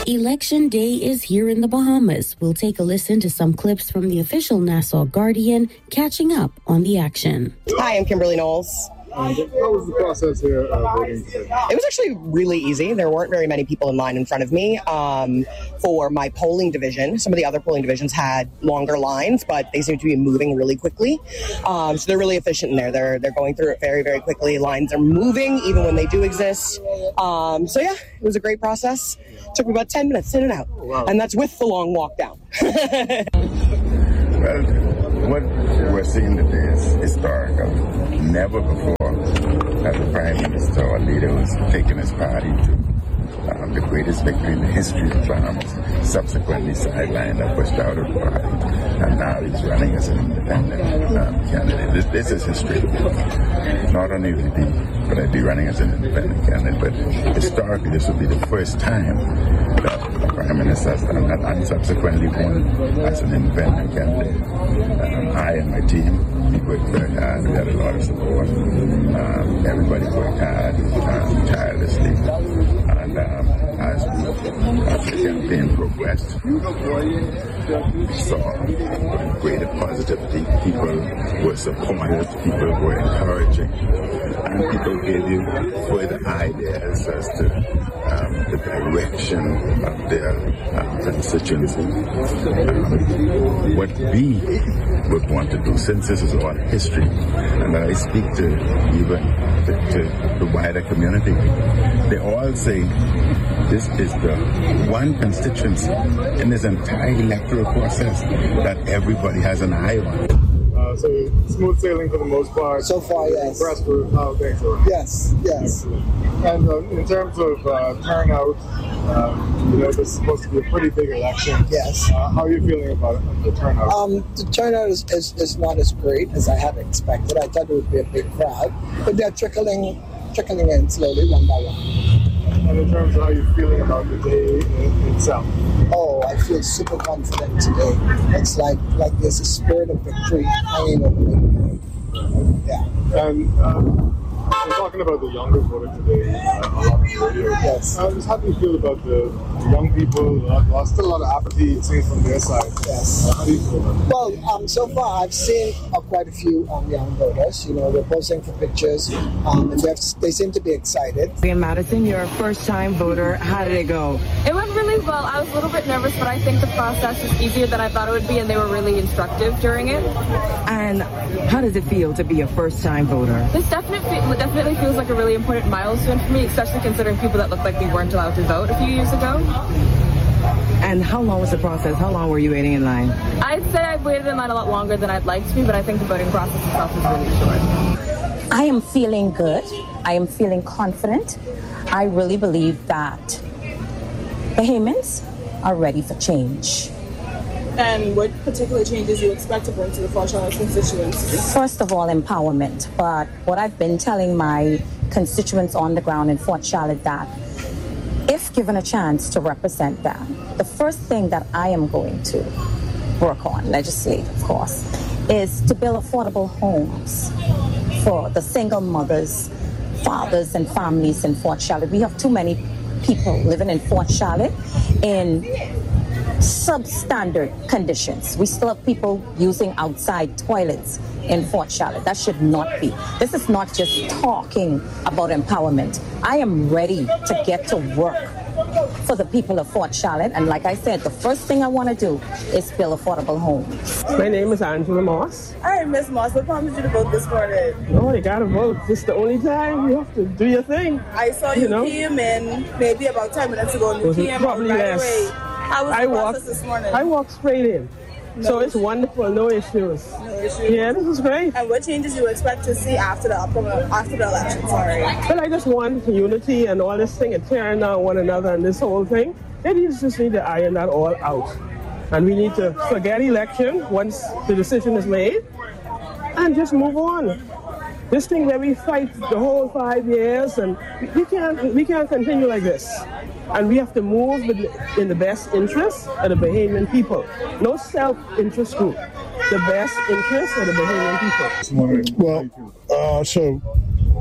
Election Day is here in the Bahamas. We'll take a listen to some clips from the official Nassau Guardian, catching up on the action. Hi, I'm Kimberly Knowles. How was the process here voting today? It was actually really easy. There weren't very many people in line in front of me. For my polling division, some of the other polling divisions had longer lines, but they seem to be moving really quickly. So they're really efficient in there. They're going through it very, very quickly. Lines are moving even when they do exist. So yeah, it was a great process. Took me about 10 minutes in and out. Wow. And that's with the long walk down. Well, what we're seeing today is historical. Never before has the Prime Minister or leader who's taken his party to the greatest victory in the history of Bahamas, subsequently sidelined and pushed out of the party, and now he's running as an independent candidate. This is history. Not only would I be running as an independent candidate, but historically this would be the first time that the Prime Minister has done that and subsequently won as an independent candidate. I and my team, we worked very hard. We had a lot of support. Everybody worked hard, tirelessly. And as the campaign progressed, we saw greater positivity. People were supportive, people were encouraging, and people gave you further ideas as to the direction of their constituency. What we would want to do, since this is all history, and that I speak to even to the wider community, they all say this is the one constituency in this entire electoral process that everybody has an eye on. So smooth sailing for the most part. So far, yes. Impressed with how things are. Yes. And in terms of turnout, this is supposed to be a pretty big election. Yes. How are you feeling about the turnout? The turnout is not as great as I had expected. I thought it would be a big crowd, but they're trickling in slowly, one by one. And in terms of how you're feeling about the day itself? Oh, I feel super confident today. It's like there's a spirit of victory hanging over me. Yeah. And we're talking about the younger voter today a lot on the radio. Yes. How do you feel about the young people? Still a lot of apathy, it seems, from their side. Yes. How do you feel about it? Well, so far I've seen quite a few young voters. They're posting for pictures, and they seem to be excited. In Madison, you're a first-time voter. How did it go? It went really well. I was a little bit nervous, but I think the process was easier than I thought it would be, and they were really instructive during it. And how does it feel to be a first-time voter? This definitely feels like a really important milestone for me, especially considering people that looked like they weren't allowed to vote a few years ago. And how long was the process? How long were you waiting in line? I'd say I waited in line a lot longer than I'd like to be, but I think the voting process itself is really short. I am feeling good. I am feeling confident. I really believe that Bahamians are ready for change. And what particular changes you expect to bring to the Fort Charlotte constituency? First of all, empowerment. But what I've been telling my constituents on the ground in Fort Charlotte, that if given a chance to represent them, the first thing that I am going to work on, legislate, of course, is to build affordable homes for the single mothers, fathers, and families in Fort Charlotte. We have too many people living in Fort Charlotte in substandard conditions. We still have people using outside toilets in Fort Charlotte. That should not be. This is not just talking about empowerment. I am ready to get to work for the people of Fort Charlotte. And like I said, the first thing I want to do is build affordable homes. My name is Angela Moss. All right, Miss Moss, what prompted you to vote this morning? No, you gotta vote. This is the only time you have to do your thing. I saw you came in maybe about 10 minutes ago and you came out right away. How was the process this morning? I walked straight in. So it's wonderful, no issues. No issues? Yeah, this is great. And what changes do you expect to see after the election? Well, I just want unity and all this thing and tearing down one another and this whole thing. They just need to iron that all out. And we need to forget election once the decision is made and just move on. This thing where we fight the whole 5 years, and we can't continue like this. And we have to move in the best interest of the Bahamian people. No self-interest group. The best interest of the Bahamian people. Well, so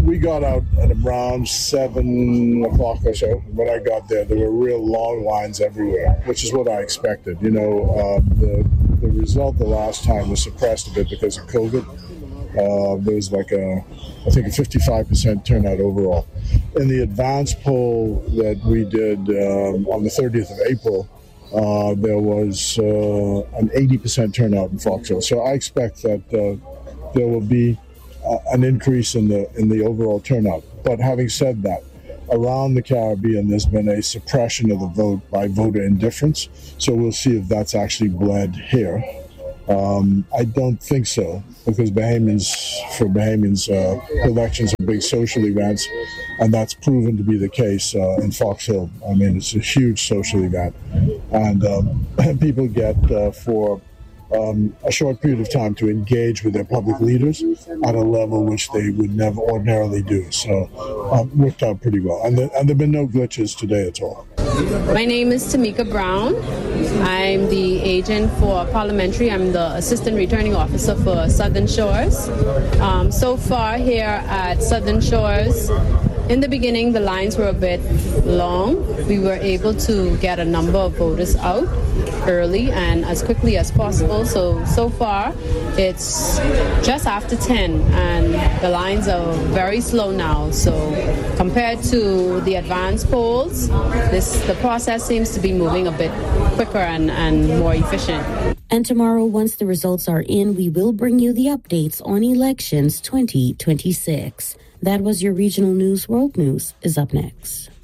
we got out at around 7 o'clock or so. When I got there were real long lines everywhere, which is what I expected. You know, the result the last time was suppressed a bit because of COVID. There was like I think a 55% turnout overall. In the advance poll that we did on the 30th of April, there was an 80% turnout in Fox Hill. So I expect that there will be an increase in the overall turnout. But having said that, around the Caribbean, there's been a suppression of the vote by voter indifference. So we'll see if that's actually bled here. I don't think so, because Bahamians, elections are big social events, and that's proven to be the case in Fox Hill. I mean, it's a huge social event, and people get for a short period of time to engage with their public leaders at a level which they would never ordinarily do. So worked out pretty well, and there have been no glitches today at all. My name is Tamika Brown. I'm the agent for parliamentary. I'm the assistant returning officer for Southern Shores. So far here at Southern Shores, in the beginning the lines were a bit long. We were able to get a number of voters out early and as quickly as possible. So far it's just after 10 and the lines are very slow now. So compared to the advance polls, the process seems to be moving a bit quicker and more efficient. And tomorrow, once the results are in, we will bring you the updates on elections 2026. That was your regional news. World News is up next.